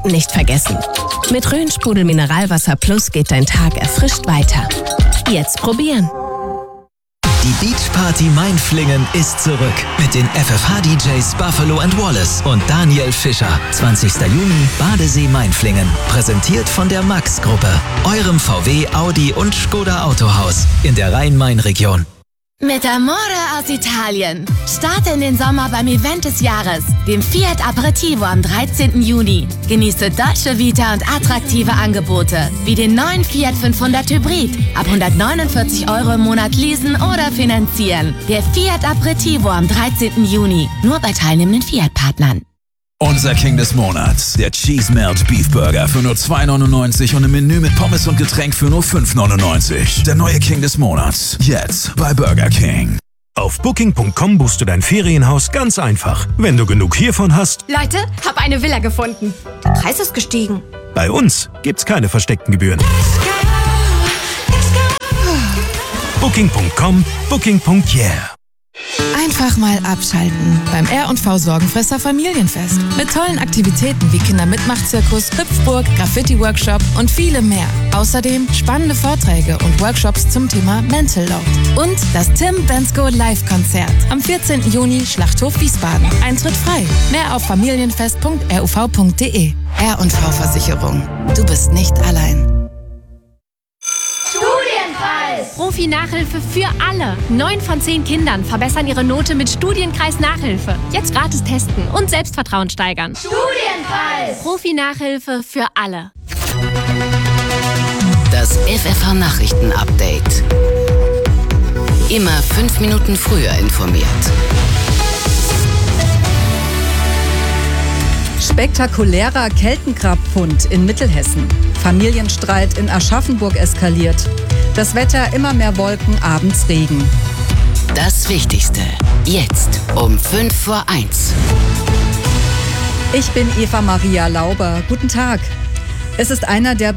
Trinken nicht vergessen. Mit Rhön-Sprudel Mineralwasser Plus geht dein Tag erfrischt weiter. Jetzt probieren. Die Beachparty Mainflingen ist zurück mit den FFH-DJs Buffalo & Wallace und Daniel Fischer. 20. Juni, Badesee Mainflingen. Präsentiert von der Max-Gruppe, eurem VW, Audi und Skoda Autohaus in der Rhein-Main-Region. Mit Amore aus Italien. Starte in den Sommer beim Event des Jahres, dem Fiat Aperitivo am 13. Juni. Genieße Dolce Vita und attraktive Angebote, wie den neuen Fiat 500 Hybrid. Ab 149 € im Monat leasen oder finanzieren. Der Fiat Aperitivo am 13. Juni. Nur bei teilnehmenden Fiat-Partnern. Unser King des Monats, der Cheese Melt Beef Burger für nur 2,99 und im Menü mit Pommes und Getränk für nur 5,99. Der neue King des Monats, jetzt bei Burger King. Auf Booking.com buchst du dein Ferienhaus ganz einfach. Wenn du genug hiervon hast... Leute, hab eine Villa gefunden. Der Preis ist gestiegen. Bei uns gibt's keine versteckten Gebühren. Booking.com, Booking.yeah. Einfach mal abschalten beim R&V Sorgenfresser Familienfest. Mit tollen Aktivitäten wie Kindermitmachzirkus, Hüpfburg, Graffiti-Workshop und viele mehr. Außerdem spannende Vorträge und Workshops zum Thema Mental Load. Und das Tim Bensko Live-Konzert am 14. Juni, Schlachthof Wiesbaden. Eintritt frei. Mehr auf familienfest.ruv.de. R&V Versicherung. Du bist nicht allein. Profi-Nachhilfe für alle. 9 von 10 Kindern verbessern ihre Note mit Studienkreis Nachhilfe. Jetzt gratis testen und Selbstvertrauen steigern. Studienkreis! Profi-Nachhilfe für alle. Das FFH-Nachrichten-Update. Immer 5 Minuten früher informiert. Spektakulärer Keltengrabbfund in Mittelhessen. Familienstreit in Aschaffenburg eskaliert. Das Wetter immer mehr Wolken, abends Regen. Das Wichtigste. Jetzt um 1:05. Ich bin Eva Maria Lauber. Guten Tag. Es ist einer der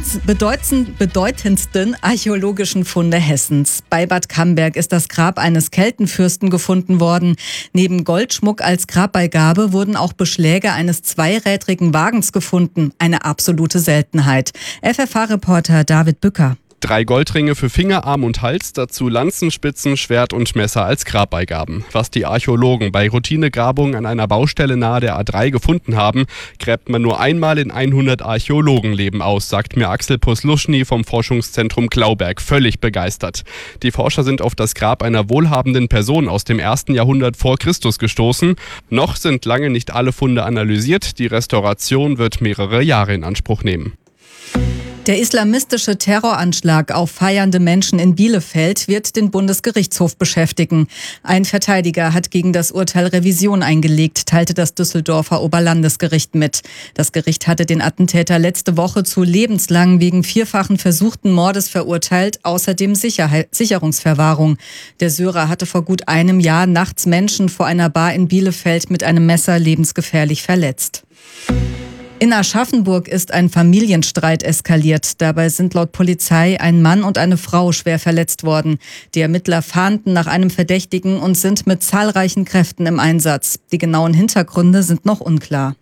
bedeutendsten archäologischen Funde Hessens. Bei Bad Camberg ist das Grab eines Keltenfürsten gefunden worden. Neben Goldschmuck als Grabbeigabe wurden auch Beschläge eines zweirädrigen Wagens gefunden. Eine absolute Seltenheit. FFH-Reporter David Bücker. 3 Goldringe für Finger, Arm und Hals, dazu Lanzen, Spitzen, Schwert und Messer als Grabbeigaben. Was die Archäologen bei Routinegrabungen an einer Baustelle nahe der A3 gefunden haben, gräbt man nur einmal in 100 Archäologenleben aus, sagt mir Axel Posluschny vom Forschungszentrum Klauberg, völlig begeistert. Die Forscher sind auf das Grab einer wohlhabenden Person aus dem 1. Jahrhundert vor Christus gestoßen. Noch sind lange nicht alle Funde analysiert. Die Restauration wird mehrere Jahre in Anspruch nehmen. Der islamistische Terroranschlag auf feiernde Menschen in Bielefeld wird den Bundesgerichtshof beschäftigen. Ein Verteidiger hat gegen das Urteil Revision eingelegt, teilte das Düsseldorfer Oberlandesgericht mit. Das Gericht hatte den Attentäter letzte Woche zu lebenslang wegen 4-fachen versuchten Mordes verurteilt, außerdem Sicherungsverwahrung. Der Syrer hatte vor gut einem Jahr nachts Menschen vor einer Bar in Bielefeld mit einem Messer lebensgefährlich verletzt. In Aschaffenburg ist ein Familienstreit eskaliert. Dabei sind laut Polizei ein Mann und eine Frau schwer verletzt worden. Die Ermittler fahnden nach einem Verdächtigen und sind mit zahlreichen Kräften im Einsatz. Die genauen Hintergründe sind noch unklar.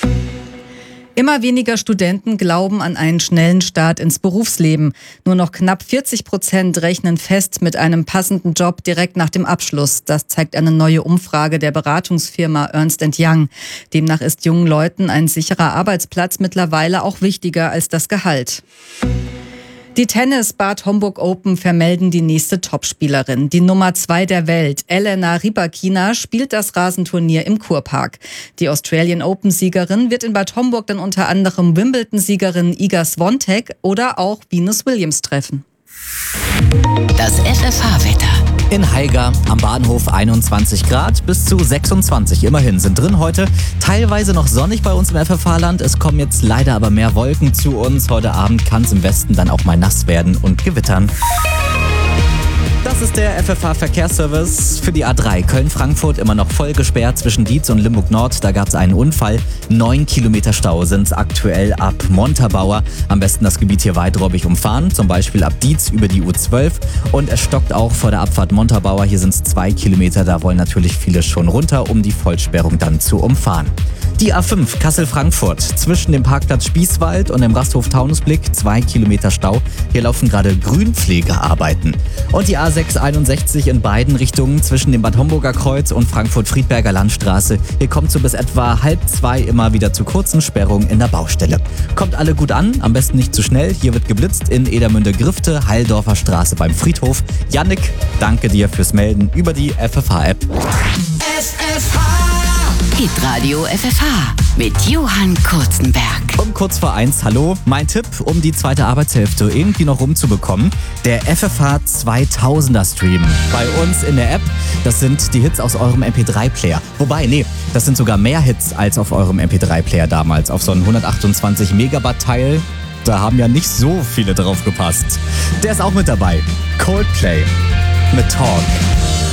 Immer weniger Studenten glauben an einen schnellen Start ins Berufsleben. Nur noch knapp 40% rechnen fest mit einem passenden Job direkt nach dem Abschluss. Das zeigt eine neue Umfrage der Beratungsfirma Ernst & Young. Demnach ist jungen Leuten ein sicherer Arbeitsplatz mittlerweile auch wichtiger als das Gehalt. Die Tennis Bad Homburg Open vermelden die nächste Topspielerin. Die Nummer 2 der Welt, Elena Rybakina, spielt das Rasenturnier im Kurpark. Die Australian Open-Siegerin wird in Bad Homburg dann unter anderem Wimbledon-Siegerin Iga Swiatek oder auch Venus Williams treffen. Das FFH-Wetter. In Haiger am Bahnhof 21 Grad bis zu 26. Immerhin sind drin heute. Teilweise noch sonnig bei uns im FFH-Land. Es kommen jetzt leider aber mehr Wolken zu uns. Heute Abend kann es im Westen dann auch mal nass werden und gewittern. Das ist der FFH-Verkehrsservice für die A3 Köln-Frankfurt, immer noch voll gesperrt zwischen Dietz und Limburg-Nord. Da gab es einen Unfall. 9 Kilometer Stau sind es aktuell ab Montabaur. Am besten das Gebiet hier weiträumig umfahren, zum Beispiel ab Dietz über die U12. Und es stockt auch vor der Abfahrt Montabaur. Hier sind es 2 Kilometer. Da wollen natürlich viele schon runter, um die Vollsperrung dann zu umfahren. Die A5 Kassel-Frankfurt zwischen dem Parkplatz Spießwald und dem Rasthof Taunusblick 2 Kilometer Stau. Hier laufen gerade Grünpflegearbeiten. Und die A661 in beiden Richtungen zwischen dem Bad Homburger Kreuz und Frankfurt-Friedberger Landstraße. Hier kommt so bis etwa 1:30 immer wieder zu kurzen Sperrungen in der Baustelle. Kommt alle gut an, am besten nicht zu schnell. Hier wird geblitzt in Edermünde-Grifte, Halldorfer Straße beim Friedhof. Yannick, danke dir fürs Melden über die FFH-App. Hitradio FFH mit Johann Kurzenberg. Um kurz vor 1, hallo. Mein Tipp, um die zweite Arbeitshälfte irgendwie noch rumzubekommen, der FFH 2000er Stream. Bei uns in der App, das sind die Hits aus eurem MP3-Player. Wobei, nee, das sind sogar mehr Hits als auf eurem MP3-Player damals. Auf so einen 128 Megabyte-Teil, da haben ja nicht so viele drauf gepasst. Der ist auch mit dabei. Coldplay mit Talk.